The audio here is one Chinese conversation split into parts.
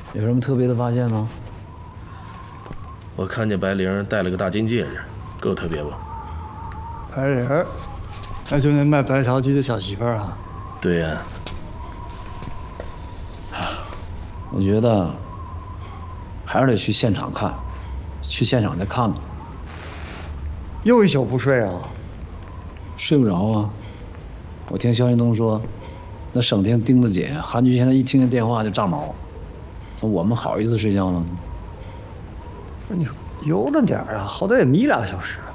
有什么特别的发现吗？ 我看见白灵戴了个大金戒指，够特别不？ 白灵儿，那就那卖白桃鸡的小媳妇儿啊？ 对呀。 我觉得还是得去现场看，去现场再看吧。 又一宿不睡啊？ 睡不着啊！我听肖云东说，那省厅丁子姐、韩菊现在一听见电话就炸毛，那我们好意思睡觉吗？ 不是你悠着点啊，好歹也眯2个小时。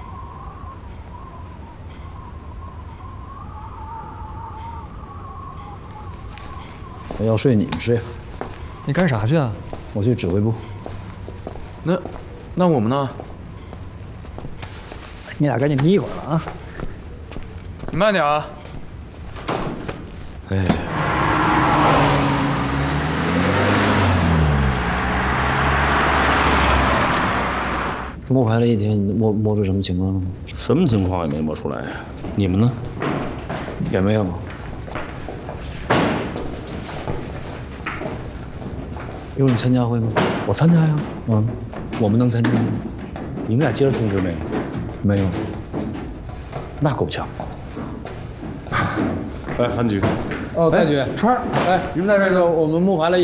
我要睡你们睡。 你干啥去啊？ 我去指挥部。 那我们呢？ 你俩赶紧眯一会儿吧啊！ 你慢点啊！ 哎，摸排了一天，摸出什么情况了吗？ 什么情况也没摸出来。你们呢？ 也没有。有你参加会吗？ 我参加呀。 嗯，我们能参加吗？ 你们俩接着通知没有？ 没有。 那够呛。 哎，韩局。 哦，戴局，川儿，哎，你们在这个我们摸排了